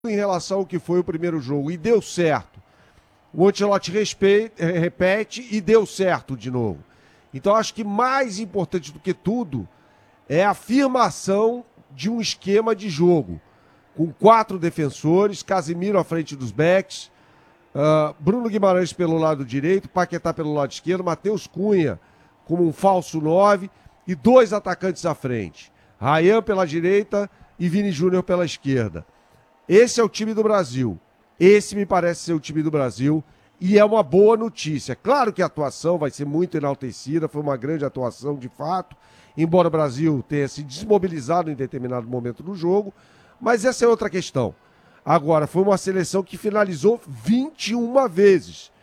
em relação ao que foi o primeiro jogo e deu certo. O Ancelotti repete e deu certo de novo. Então acho que mais importante do que tudo é a afirmação de um esquema de jogo, com 4 defensores, Casemiro à frente dos backs, Bruno Guimarães pelo lado direito, Paquetá pelo lado esquerdo, Matheus Cunha como um falso 9 e 2 atacantes à frente, Ryan pela direita e Vini Júnior pela esquerda. Esse é o time do Brasil. Esse me parece ser o time do Brasil e é uma boa notícia. Claro que a atuação vai ser muito enaltecida, foi uma grande atuação de fato, embora o Brasil tenha se desmobilizado em determinado momento do jogo, mas essa é outra questão. Agora, foi uma seleção que finalizou 21 vezes.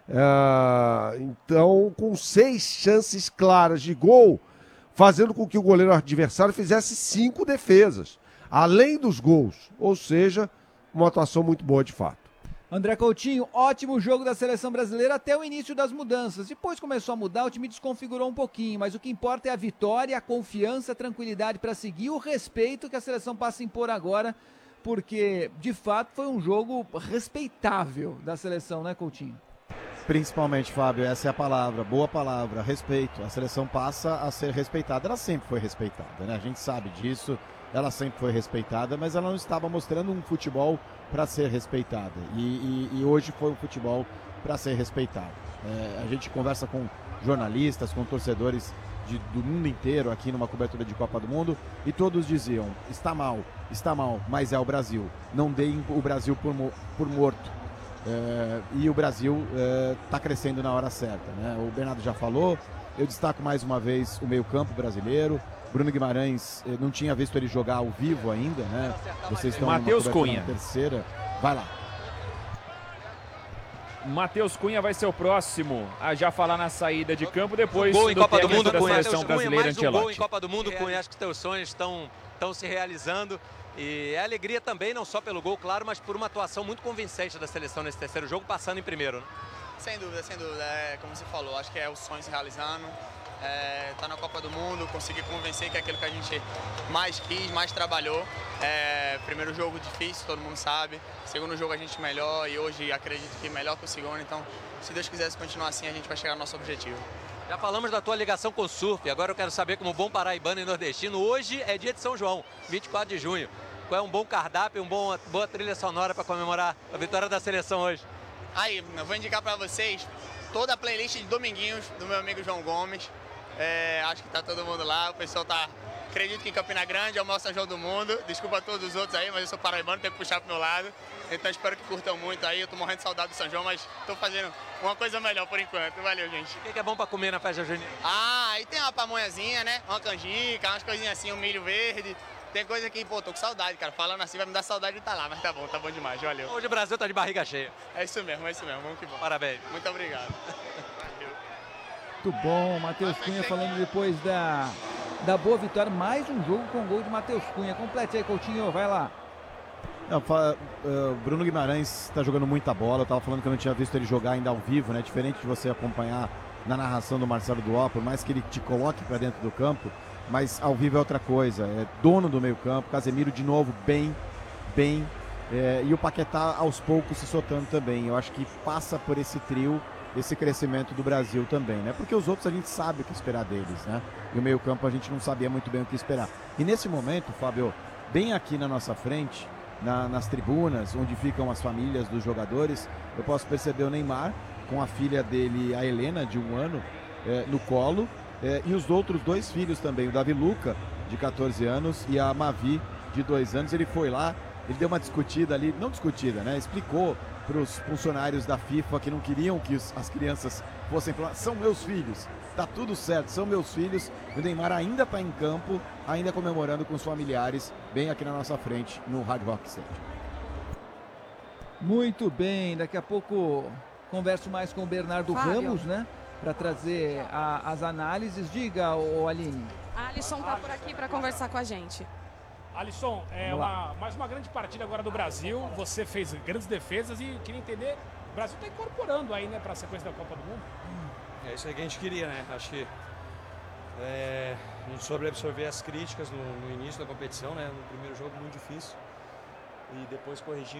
Então, com 6 chances claras de gol, fazendo com que o goleiro adversário fizesse 5 defesas, além dos gols. Ou seja, uma atuação muito boa de fato. André Coutinho, ótimo jogo da seleção brasileira até o início das mudanças. Depois começou a mudar, o time desconfigurou um pouquinho, mas o que importa é a vitória, a confiança, a tranquilidade para seguir, o respeito que a seleção passa a impor agora, porque de fato foi um jogo respeitável da seleção, né, Coutinho? Principalmente, Fábio, essa é a palavra, boa palavra, respeito. A seleção passa a ser respeitada, ela sempre foi respeitada, né? A gente sabe disso, ela sempre foi respeitada, mas ela não estava mostrando um futebol para ser respeitada. E hoje foi um futebol para ser respeitado. A gente conversa com jornalistas, com torcedores do mundo inteiro aqui numa cobertura de Copa do Mundo e todos diziam, está mal, mas é o Brasil. Não deem o Brasil por morto. E o Brasil está crescendo na hora certa, né? O Bernardo já falou, eu destaco mais uma vez o meio-campo brasileiro. Bruno Guimarães, não tinha visto ele jogar ao vivo ainda, né? Vocês estão Matheus Cunha na terceira. Vai lá. Matheus Cunha vai ser o próximo a já falar na saída de campo depois gol em Copa do Mundo, da Cunha. seleção brasileira, Mais um Ancelotti. gol em Copa do Mundo, Cunha. Acho que os teus sonhos estão se realizando. E é alegria também, não só pelo gol, claro, mas por uma atuação muito convincente da seleção nesse terceiro jogo, passando em primeiro, né? Sem dúvida, sem dúvida. Como você falou, acho que é o sonho se realizando. Tá na Copa do Mundo, conseguir convencer que é aquilo que a gente mais quis, mais trabalhou. Primeiro jogo difícil, todo mundo sabe. Segundo jogo a gente melhor e hoje acredito que melhor que o segundo. Então, se Deus quiser continuar assim, a gente vai chegar ao nosso objetivo. Já falamos da tua ligação com o surf, agora eu quero saber, como bom paraibano e nordestino, hoje é dia de São João, 24 de junho. Qual é um bom cardápio, boa trilha sonora para comemorar a vitória da seleção hoje? Aí, eu vou indicar para vocês toda a playlist de Dominguinhos do meu amigo João Gomes. Acho que tá todo mundo lá, o pessoal tá, acredito que em Campina Grande é o maior São João do mundo. Desculpa a todos os outros aí, mas eu sou paraibano, tenho que puxar pro meu lado. Então espero que curtam muito aí, eu tô morrendo de saudade do São João, mas tô fazendo uma coisa melhor por enquanto. Valeu, gente. O que é bom pra comer na festa junina? Aí tem uma pamonhazinha, né? Uma canjica, umas coisinhas assim, um milho verde. Tem coisa que, pô, tô com saudade, cara. Falando assim vai me dar saudade de estar lá, mas tá bom demais, valeu. Hoje o Brasil tá de barriga cheia. É isso mesmo, vamos que vamos. Parabéns. Muito obrigado. Muito bom, Matheus Cunha falando depois da boa vitória, mais um jogo com gol de Matheus Cunha. Complete aí, Coutinho, vai lá. Bruno Guimarães está jogando muita bola, eu estava falando que eu não tinha visto ele jogar ainda ao vivo, né? Diferente de você acompanhar na narração do Marcelo Duó, por mais que ele te coloque para dentro do campo, mas ao vivo é outra coisa, é dono do meio campo, Casemiro de novo bem, e o Paquetá aos poucos se soltando também. Eu acho que passa por esse trio esse crescimento do Brasil também, né? Porque os outros a gente sabe o que esperar deles, né? E o meio-campo a gente não sabia muito bem o que esperar. E nesse momento, Fábio, bem aqui na nossa frente, nas tribunas, onde ficam as famílias dos jogadores, eu posso perceber o Neymar com a filha dele, a Helena, de 1 ano, no colo, e os outros 2 filhos também, o Davi Luca, de 14 anos, e a Mavi, de 2 anos. Ele foi lá, ele deu uma discutida ali, não discutida, né? Explicou para os funcionários da FIFA que não queriam que as crianças fossem para lá. São meus filhos, tá tudo certo, são meus filhos. O Neymar ainda está em campo, ainda comemorando com os familiares, bem aqui na nossa frente, no Hard Rock Stadium. Muito bem, daqui a pouco converso mais com o Bernardo Ramos, né? Para trazer as análises. Diga, Aline. A Alisson tá por aqui para conversar com a gente. Alisson, mais uma grande partida agora do Brasil. Você fez grandes defesas e queria entender, o Brasil está incorporando aí, né, para a sequência da Copa do Mundo. É isso aí que a gente queria, né? Acho que a gente soube absorver as críticas no início da competição, né? No primeiro jogo muito difícil. e depois corrigindo